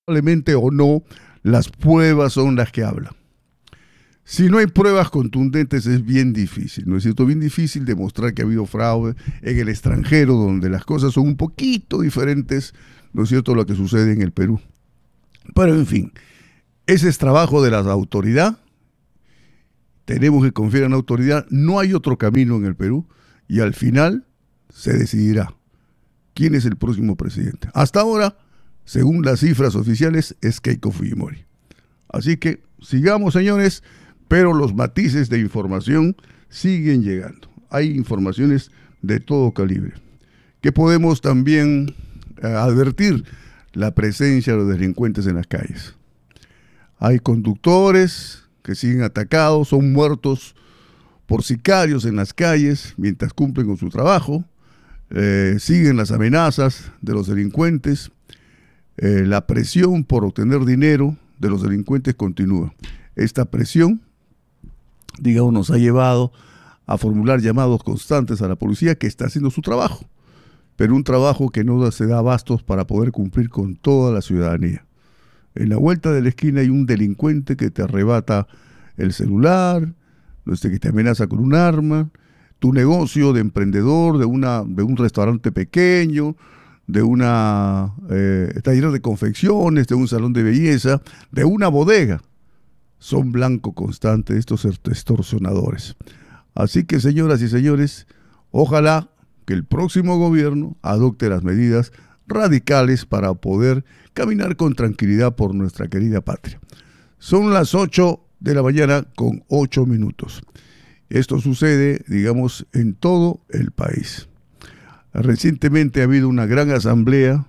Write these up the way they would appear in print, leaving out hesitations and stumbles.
Probablemente o no, las pruebas son las que hablan. Si no hay pruebas contundentes es bien difícil, ¿no es cierto? Bien difícil demostrar que ha habido fraude en el extranjero, donde las cosas son un poquito diferentes, ¿no es cierto?, a lo que sucede en el Perú. Pero en fin, ese es trabajo de la autoridad. Tenemos que confiar en la autoridad. No hay otro camino en el Perú y al final se decidirá quién es el próximo presidente. Hasta ahora, según las cifras oficiales, es Keiko Fujimori. Así que sigamos, señores, pero los matices de información siguen llegando. Hay informaciones de todo calibre. Que podemos también advertir la presencia de los delincuentes en las calles. Hay conductores que siguen atacados, son muertos por sicarios en las calles mientras cumplen con su trabajo. Siguen las amenazas de los delincuentes. La presión por obtener dinero de los delincuentes continúa. Esta presión, digamos, nos ha llevado a formular llamados constantes a la policía, que está haciendo su trabajo, pero un trabajo que no se da abastos para poder cumplir con toda la ciudadanía. En la vuelta de la esquina hay un delincuente que te arrebata el celular, que te amenaza con un arma, tu negocio de emprendedor, de un restaurante pequeño, de una taller de confecciones, de un salón de belleza, de una bodega, son blanco constante de estos extorsionadores. Así que, señoras y señores, ojalá que el próximo gobierno adopte las medidas radicales para poder caminar con tranquilidad por nuestra querida patria. Son las 8 de la mañana con 8 minutos. Esto sucede, digamos, en todo el país. Recientemente ha habido una gran asamblea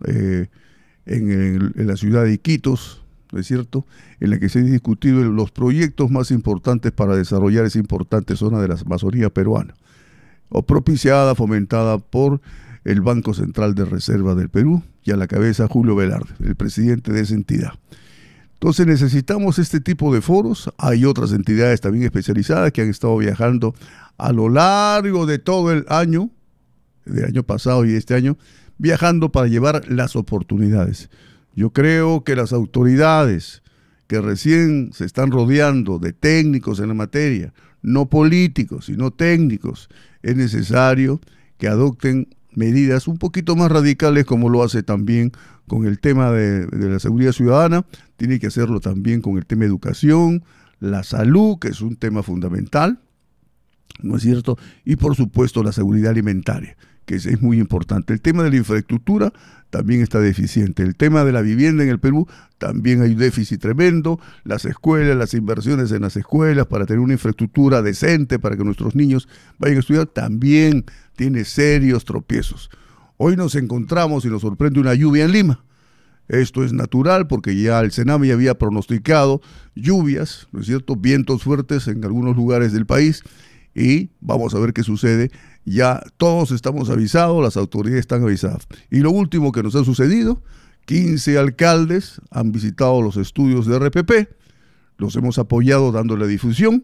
en la ciudad de Iquitos, ¿no es cierto?, en la que se han discutido los proyectos más importantes para desarrollar esa importante zona de la Amazonía peruana, o propiciada, fomentada por el Banco Central de Reserva del Perú, y a la cabeza Julio Velarde, el presidente de esa entidad. Entonces necesitamos este tipo de foros. Hay otras entidades también especializadas que han estado viajando a lo largo de todo el año, del año pasado y este año, viajando para llevar las oportunidades. Yo creo que las autoridades que recién se están rodeando de técnicos en la materia, no políticos, sino técnicos, es necesario que adopten medidas un poquito más radicales, como lo hace también con el tema de la seguridad ciudadana. Tiene que hacerlo también con el tema de educación, la salud, que es un tema fundamental, ¿no es cierto? Y por supuesto la seguridad alimentaria, que es muy importante. El tema de la infraestructura también está deficiente. El tema de la vivienda en el Perú también hay un déficit tremendo. Las escuelas, las inversiones en las escuelas para tener una infraestructura decente para que nuestros niños vayan a estudiar, también tiene serios tropiezos. Hoy nos encontramos y nos sorprende una lluvia en Lima. Esto es natural porque ya el Sename ya había pronosticado lluvias, ¿no es cierto?, vientos fuertes en algunos lugares del país, y vamos a ver qué sucede. Ya todos estamos avisados, las autoridades están avisadas. Y lo último que nos ha sucedido, 15 alcaldes han visitado los estudios de RPP, los hemos apoyado dándole difusión.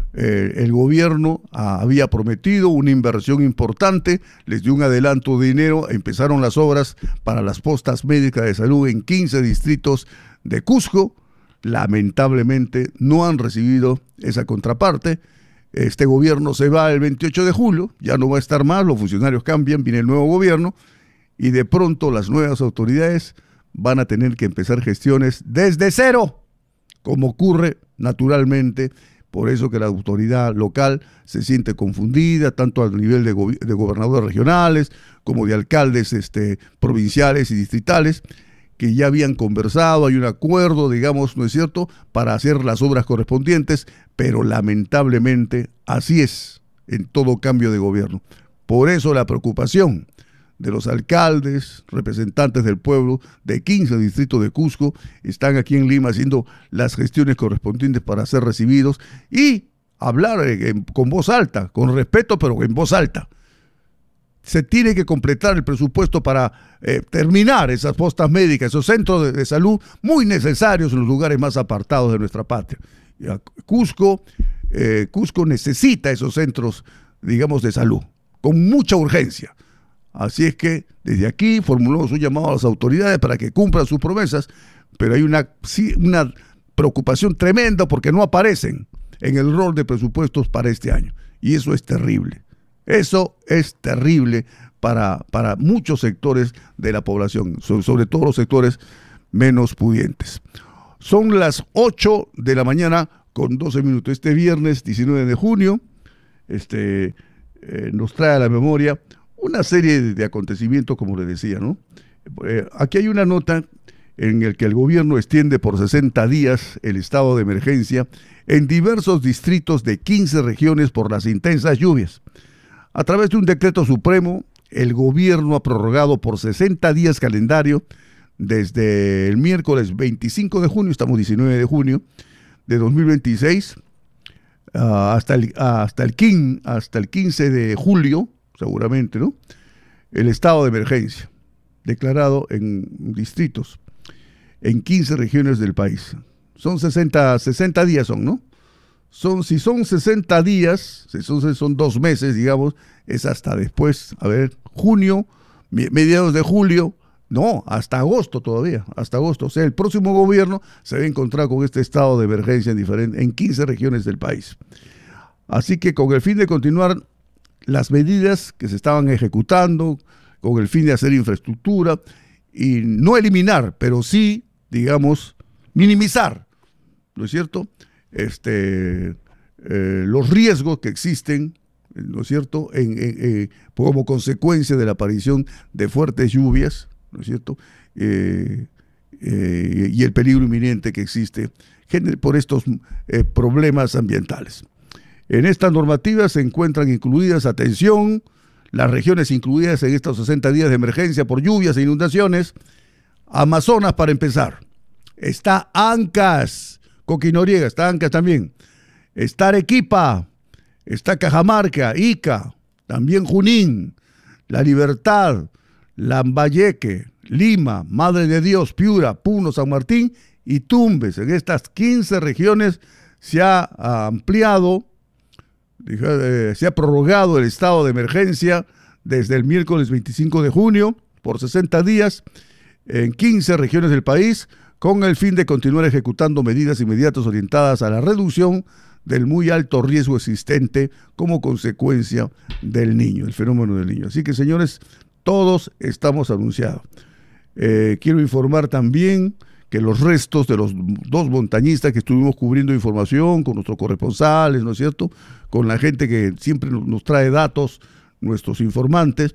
El gobierno había prometido una inversión importante, les dio un adelanto de dinero, empezaron las obras para las postas médicas de salud en 15 distritos de Cusco. Lamentablemente no han recibido esa contraparte. Este gobierno se va el 28 de julio, ya no va a estar más, los funcionarios cambian, viene el nuevo gobierno y de pronto las nuevas autoridades van a tener que empezar gestiones desde cero, como ocurre naturalmente. Por eso que la autoridad local se siente confundida, tanto a nivel de gobernadores regionales como de alcaldes provinciales y distritales, que ya habían conversado, hay un acuerdo, digamos, ¿no es cierto?, para hacer las obras correspondientes, pero lamentablemente así es en todo cambio de gobierno. Por eso la preocupación de los alcaldes, representantes del pueblo de 15 distritos de Cusco, están aquí en Lima haciendo las gestiones correspondientes para ser recibidos y hablar con voz alta, con respeto, pero en voz alta. Se tiene que completar el presupuesto para terminar esas postas médicas, esos centros de salud muy necesarios en los lugares más apartados de nuestra patria. Cusco necesita esos centros, digamos, de salud, con mucha urgencia. Así es que desde aquí formulamos un llamado a las autoridades para que cumplan sus promesas, pero hay una preocupación tremenda porque no aparecen en el rol de presupuestos para este año. Y eso es terrible. Eso es terrible para muchos sectores de la población, sobre todo los sectores menos pudientes. Son las 8 de la mañana con 12 minutos. Este viernes 19 de junio nos trae a la memoria una serie de acontecimientos, como le decía, ¿no? Aquí hay una nota en el que el gobierno extiende por 60 días el estado de emergencia en diversos distritos de 15 regiones por las intensas lluvias. A través de un decreto supremo, el gobierno ha prorrogado por 60 días calendario desde el miércoles 25 de junio, estamos 19 de junio de 2026, hasta el 15 de julio, seguramente, ¿no? El estado de emergencia, declarado en distritos, en 15 regiones del país. Son 60 días, ¿no? Si son 60 días, son 2 meses, digamos, es hasta después, junio, mediados de julio, no, hasta agosto todavía, hasta agosto. O sea, el próximo gobierno se va a encontrar con este estado de emergencia en 15 regiones del país. Así que con el fin de continuar las medidas que se estaban ejecutando, con el fin de hacer infraestructura y no eliminar, pero sí, digamos, minimizar, ¿no es cierto?, los riesgos que existen, ¿no es cierto?, como consecuencia de la aparición de fuertes lluvias, ¿no es cierto?, y el peligro inminente que existe por estos problemas ambientales. En esta normativa se encuentran incluidas, atención, las regiones incluidas en estos 60 días de emergencia por lluvias e inundaciones. Amazonas, para empezar. Está Ancash, Coquinoriega, está Ancash también. Está Arequipa, está Cajamarca, Ica, también Junín, La Libertad, Lambayeque, Lima, Madre de Dios, Piura, Puno, San Martín y Tumbes. En estas 15 regiones se ha ampliado, se ha prorrogado el estado de emergencia desde el miércoles 25 de junio por 60 días en 15 regiones del país, con el fin de continuar ejecutando medidas inmediatas orientadas a la reducción del muy alto riesgo existente como consecuencia del niño, el fenómeno del niño. Así que, señores, todos estamos anunciados. Quiero informar también que los restos de los 2 montañistas que estuvimos cubriendo información con nuestros corresponsales, ¿no es cierto?, con la gente que siempre nos trae datos, nuestros informantes,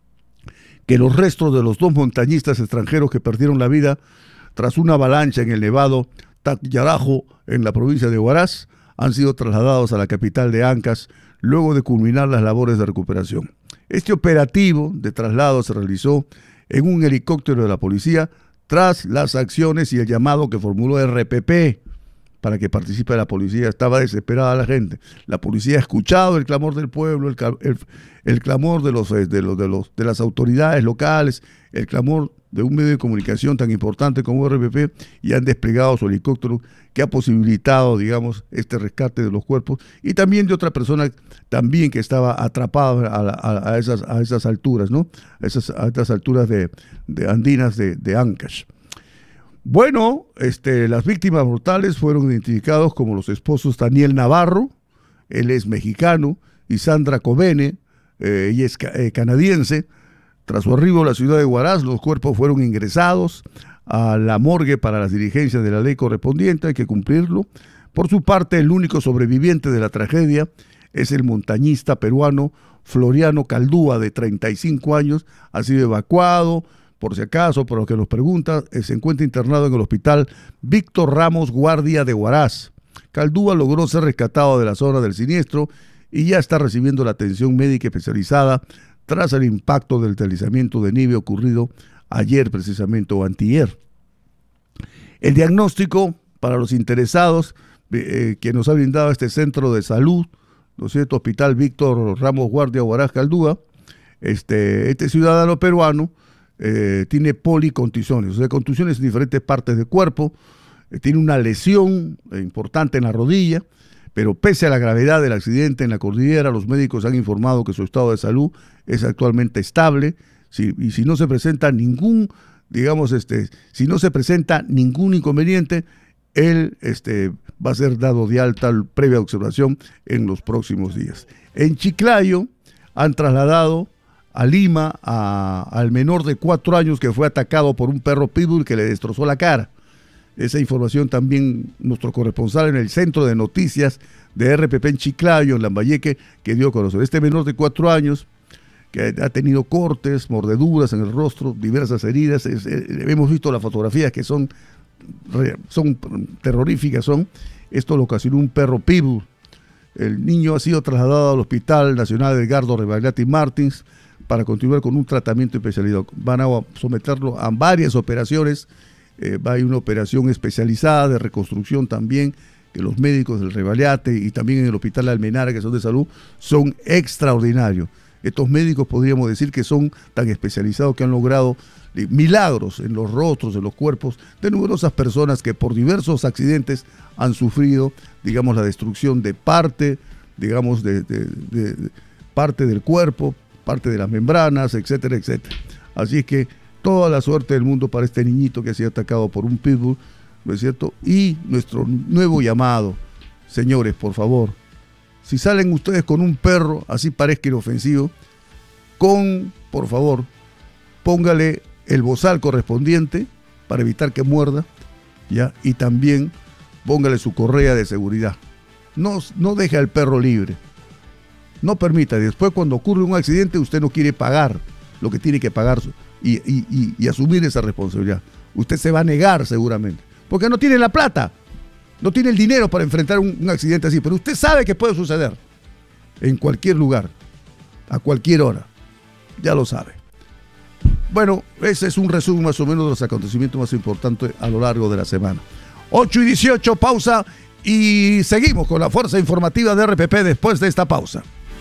que los restos de los 2 montañistas extranjeros que perdieron la vida tras una avalancha en el nevado Tatyarajo, en la provincia de Huaraz, han sido trasladados a la capital de Ancash luego de culminar las labores de recuperación. Este operativo de traslado se realizó en un helicóptero de la policía tras las acciones y el llamado que formuló RPP para que participe la policía. Estaba desesperada la gente. La policía ha escuchado el clamor del pueblo, el clamor de las autoridades locales, el clamor de un medio de comunicación tan importante como RPP, y han desplegado su helicóptero que ha posibilitado, digamos, este rescate de los cuerpos y también de otra persona también que estaba atrapada a esas alturas, ¿no? A estas alturas de andinas de Ancash. Bueno, las víctimas mortales fueron identificados como los esposos Daniel Navarro, él es mexicano, y Sandra Covene, ella es canadiense. Tras su arribo a la ciudad de Huaraz, los cuerpos fueron ingresados a la morgue para las diligencias de la ley correspondiente, hay que cumplirlo. Por su parte, el único sobreviviente de la tragedia es el montañista peruano Floriano Caldúa, de 35 años, ha sido evacuado. Por si acaso, por lo que nos pregunta, se encuentra internado en el hospital Víctor Ramos Guardia de Huaraz. Caldúa logró ser rescatado de la zona del siniestro y ya está recibiendo la atención médica especializada tras el impacto del deslizamiento de nieve ocurrido ayer precisamente o antier. El diagnóstico para los interesados que nos ha brindado este centro de salud, ¿no es cierto?, Hospital Víctor Ramos Guardia Huaraz Caldúa, este ciudadano peruano tiene policontusiones, o sea, contusiones en diferentes partes del cuerpo, tiene una lesión importante en la rodilla, pero pese a la gravedad del accidente en la cordillera, los médicos han informado que su estado de salud es actualmente estable, y si no se presenta ningún, si no se presenta ningún inconveniente, él va a ser dado de alta previa observación en los próximos días. En Chiclayo han trasladado a Lima al menor de 4 años que fue atacado por un perro pitbull que le destrozó la cara. Esa información también nuestro corresponsal en el Centro de Noticias de RPP en Chiclayo, en Lambayeque, que dio a conocer. Este menor de 4 años, que ha tenido cortes, mordeduras en el rostro, diversas heridas. Hemos visto las fotografías que son terroríficas. Esto lo ocasionó un perro pitbull. El niño ha sido trasladado al Hospital Nacional Edgardo Rebagliati Martins para continuar con un tratamiento especializado. Van a someterlo a varias operaciones. Hay una operación especializada de reconstrucción también, que los médicos del Rebagliati y también en el Hospital de Almenara, que son de salud, son extraordinarios. Estos médicos podríamos decir que son tan especializados que han logrado milagros en los rostros, en los cuerpos de numerosas personas que por diversos accidentes han sufrido, la destrucción de parte, parte del cuerpo, parte de las membranas, etcétera, etcétera. Así que toda la suerte del mundo para este niñito que ha sido atacado por un pitbull, ¿no es cierto? Y nuestro nuevo llamado, señores, por favor, si salen ustedes con un perro, así parezca inofensivo, por favor, póngale el bozal correspondiente para evitar que muerda, ¿ya? Y también póngale su correa de seguridad. No deje al perro libre. No permita. Después, cuando ocurre un accidente, usted no quiere pagar lo que tiene que pagar y asumir esa responsabilidad. Usted se va a negar seguramente, porque no tiene la plata, no tiene el dinero para enfrentar un accidente así, pero usted sabe que puede suceder en cualquier lugar, a cualquier hora, ya lo sabe. Bueno, ese es un resumen más o menos de los acontecimientos más importantes a lo largo de la semana. 8:18, pausa, y seguimos con la fuerza informativa de RPP después de esta pausa.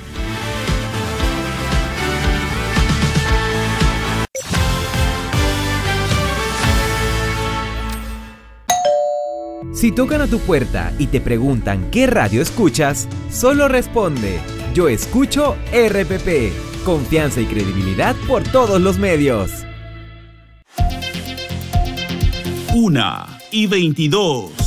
Si tocan a tu puerta y te preguntan qué radio escuchas, solo responde: yo escucho RPP. Confianza y credibilidad por todos los medios. 1:22.